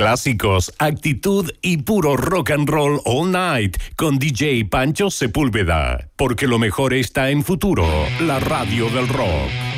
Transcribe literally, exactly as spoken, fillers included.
clásicos, actitud y puro rock and roll all night con D J Pancho Sepúlveda. Porque lo mejor está en Futuro, la radio del rock.